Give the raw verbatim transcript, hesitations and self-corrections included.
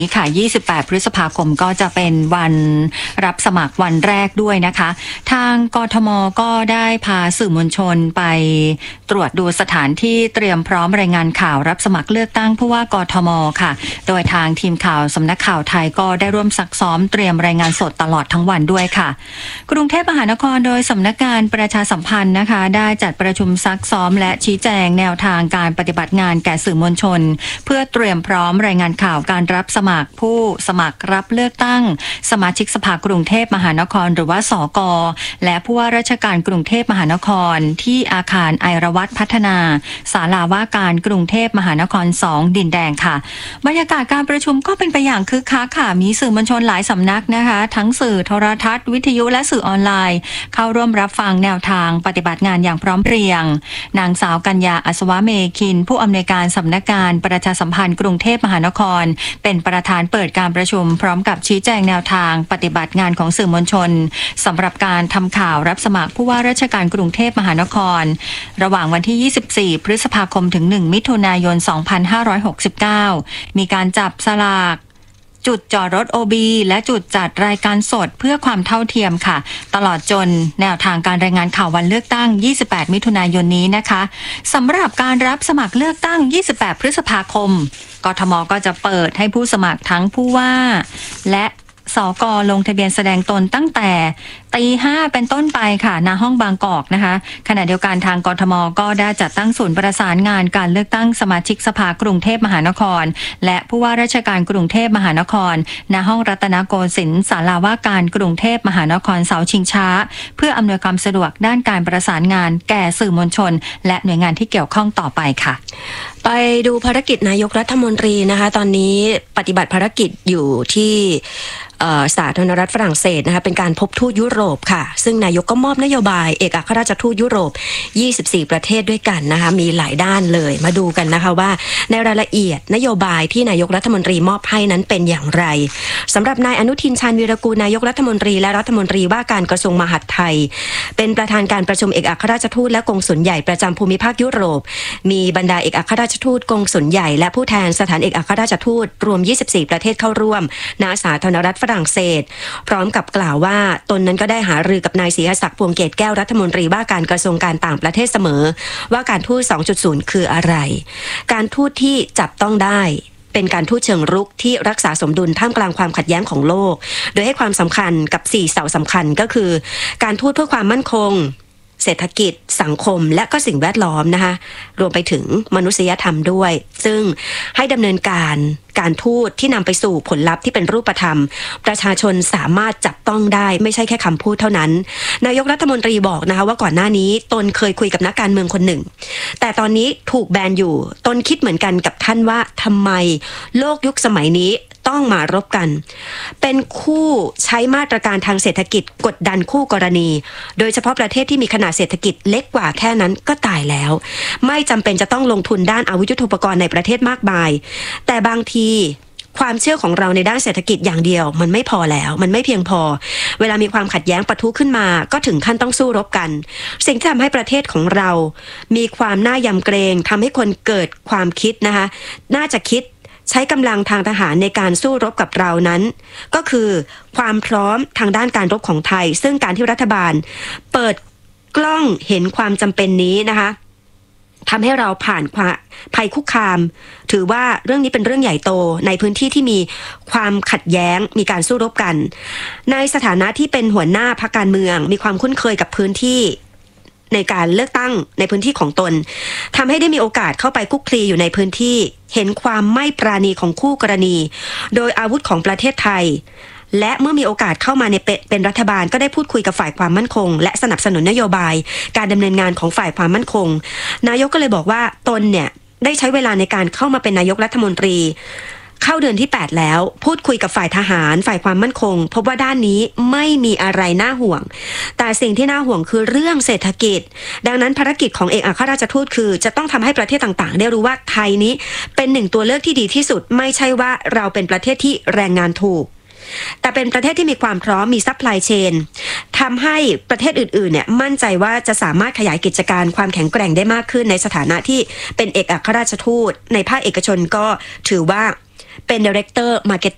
นี่ค่ะยี่สิบแปดพฤษภาคมก็จะเป็นวันรับสมัครวันแรกด้วยนะคะทางกทมก็ได้พาสื่อมวลชนไปตรวจดูสถานที่เตรียมพร้อมรายงานข่าวรับสมัครเลือกตั้งผู้ว่ากทมค่ะโดยทางทีมข่าวสำนักข่าวไทยก็ได้ร่วมซักซ้อมเตรียมรายงานสดตลอดทั้งวันด้วยค่ะกรุงเทพมหานครโดยสำนักงานประชาสัมพันธ์นะคะได้จัดประชุมซักซ้อมและชี้แจงแนวทางการปฏิบัติงานแก่สื่อมวลชนเพื่อเตรียมพร้อมรายงานข่าวการรับสมัครผู้สมัครรับเลือกตั้งสมาชิกสภากรุงเทพมหานครหรือว่าสกและผู้ว่าราชการกรุงเทพมหานครที่อาคารไอรวัตพัฒนาศาลาว่าการกรุงเทพมหานครสองดินแดงค่ะบรรยากาศการประชุมก็เป็นไปอย่างคึกคักค่ะมีสื่อมวลชนหลายสำนักนะคะทั้งสื่อโทรทัศน์วิทยุและสื่อออนไลน์เข้าร่วมรับฟังแนวทางปฏิบัติงานอย่างพร้อมเพรียงนางสาวกัญญาอัศวะเมคินผู้อำนวยการสำนักงานประชาสัมพันธ์กรุงเทพมหานครเป็นประธานเปิดการประชุมพร้อมกับชี้แจงแนวทางปฏิบัติงานของสื่อมวลชนสำหรับการทำข่าวรับสมัครผู้ว่าราชการกรุงเทพมหานครระหว่างวันที่ยี่สิบสี่พฤษภาคมถึงหนึ่งมิถุนายนสองพันห้าร้อยหกสิบเก้ามีการจับสลากจุดจอดรถ โอ บี และจุดจัดรายการสดเพื่อความเท่าเทียมค่ะตลอดจนแนวทางการรายงานข่าววันเลือกตั้งยี่สิบแปดมิถุนายนนี้นะคะสำหรับการรับสมัครเลือกตั้งยี่สิบแปดพฤษภาคมกทมก็จะเปิดให้ผู้สมัครทั้งผู้ว่าและสกลงทะเบียนแสดงตนตั้งแต่ตีห้าเป็นต้นไปค่ะณห้องบางกอกนะคะขณะเดียวกันทางกทมก็ได้จัดตั้งศูนย์ประสานงานการเลือกตั้งสมาชิกสภากรุงเทพมหานครและผู้ว่าราชการกรุงเทพมหานครณห้องรัตนโกสินทร์ศาลาว่าการกรุงเทพมหานครเสาชิงช้าเพื่ออำนวยความสะดวกด้านการประสานงานแก่สื่อมวลชนและหน่วยงานที่เกี่ยวข้องต่อไปค่ะไปดูภารกิจนายกรัฐมนตรีนะคะตอนนี้ปฏิบัติภารกิจอยู่ที่สาธารณรัฐฝรั่งเศสนะคะเป็นการพบทูตยุโรปค่ะซึ่งนายกก็มอบนโยบายเอกอัครราชทูตยุโรปยี่สิบสี่ประเทศด้วยกันนะคะมีหลายด้านเลยมาดูกันนะคะว่าในรายละเอียดนโยบายที่นายกรัฐมนตรีมอบให้นั้นเป็นอย่างไรสำหรับนายอนุทินชาญวีรกูลนายกรัฐมนตรีและรัฐมนตรีว่าการกระทรวงมหาดไทยเป็นประธานการประชุมเอกอัครราชทูตและกงสุลใหญ่ประจำภูมิภาคยุโรปมีบรรดาเอกอัครราชทูตกงสุลใหญ่และผู้แทนสถานเอกอัครราชทูตรวมยี่สิบสี่ประเทศเข้าร่วมณสาธารณรัฐฝรั่งเศสพร้อมกับกล่าวว่าตนนั้นก็ได้หารือกับนายศรีศักดิ์พวงเกตแก้วรัฐมนตรีว่าการกระทรวงการต่างประเทศเสมอว่าการทูต สองจุดศูนย์ คืออะไรการทูตที่จับต้องได้เป็นการทูตเชิงรุกที่รักษาสมดุลท่ามกลางความขัดแย้งของโลกโดยให้ความสำคัญกับสี่เสาสำคัญก็คือการทูตเพื่อความมั่นคงเศรษฐกิจสังคมและก็สิ่งแวดล้อมนะคะรวมไปถึงมนุษยธรรมด้วยซึ่งให้ดำเนินการการทูตที่นำไปสู่ผลลัพธ์ที่เป็นรูปธรรมประชาชนสามารถจับต้องได้ไม่ใช่แค่คำพูดเท่านั้นนายกรัฐมนตรีบอกนะคะว่าก่อนหน้านี้ตนเคยคุยกับนักการเมืองคนหนึ่งแต่ตอนนี้ถูกแบนอยู่ตนคิดเหมือนกันกับท่านว่าทำไมโลกยุคสมัยนี้ต้องมารบกันเป็นคู่ใช้มาตรการทางเศรษฐกิจกดดันคู่กรณีโดยเฉพาะประเทศที่มีขนาดเศรษฐกิจเล็กกว่าแค่นั้นก็ตายแล้วไม่จำเป็นจะต้องลงทุนด้านอาวุธยุทโธปกรณ์ในประเทศมากมายแต่บางทีความเชื่อของเราในด้านเศรษฐกิจอย่างเดียวมันไม่พอแล้วมันไม่เพียงพอเวลามีความขัดแย้งปะทุขึ้นมาก็ถึงขั้นต้องสู้รบกันสิ่งที่ทำให้ประเทศของเรามีความน่ายำเกรงทำให้คนเกิดความคิดนะคะน่าจะคิดใช้กำลังทางทหารในการสู้รบกับเรานั้นก็คือความพร้อมทางด้านการรบของไทยซึ่งการที่รัฐบาลเปิดกล้องเห็นความจำเป็นนี้นะคะทำให้เราผ่านภัยคุกคามถือว่าเรื่องนี้เป็นเรื่องใหญ่โตในพื้นที่ที่มีความขัดแย้งมีการสู้รบกันในสถานะที่เป็นหัวหน้าพรรคการเมืองมีความคุ้นเคยกับพื้นที่ในการเลือกตั้งในพื้นที่ของตนทำให้ได้มีโอกาสเข้าไปคุกคลีอยู่ในพื้นที่เห็นความไม่ปราณีของคู่กรณีโดยอาวุธของประเทศไทยและเมื่อมีโอกาสเข้ามาในเป็นรัฐบาลก็ได้พูดคุยกับฝ่ายความมั่นคงและสนับสนุนนโยบายการดำเนินงานของฝ่ายความมั่นคงนายกก็เลยบอกว่าตนเนี่ยได้ใช้เวลาในการเข้ามาเป็นนายกรัฐมนตรีเข้าเดือนที่แปดแล้วพูดคุยกับฝ่ายทหารฝ่ายความมั่นคงพบว่าด้านนี้ไม่มีอะไรน่าห่วงแต่สิ่งที่น่าห่วงคือเรื่องเศรษฐกิจดังนั้นภารกิจของเอกอัครราชทูตคือจะต้องทำให้ประเทศต่างๆได้รู้ว่าไทยนี้เป็นหนึ่งตัวเลือกที่ดีที่สุดไม่ใช่ว่าเราเป็นประเทศที่แรงงานถูกแต่เป็นประเทศที่มีความพร้อมมีซัพพลายเชนทำให้ประเทศอื่นๆเนี่ยมั่นใจว่าจะสามารถขยายกิจการความแข็งแกร่งได้มากขึ้นในสถานะที่เป็นเอกอัครราชทูตในภาคเอกชนก็ถือว่าเป็น Director Marketing